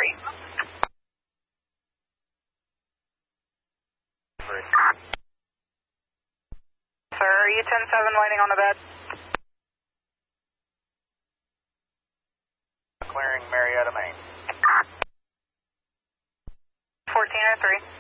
Sir, are you 10-7 waiting on the bed? Clearing Marietta, Maine. 1403.